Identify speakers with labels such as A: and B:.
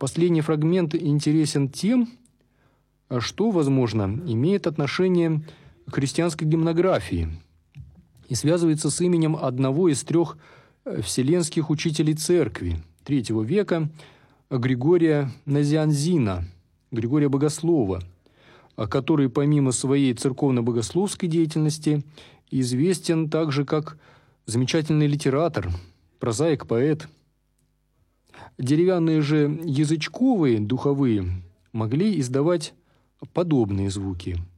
A: Последний фрагмент интересен тем, что, возможно, имеет отношение к христианской гимнографии и связывается с именем одного из 3 вселенских учителей церкви III века Григория Назианзина, Григория Богослова, который помимо своей церковно-богословской деятельности известен также как замечательный литератор, прозаик, поэт. Деревянные же язычковые духовые могли издавать подобные звуки.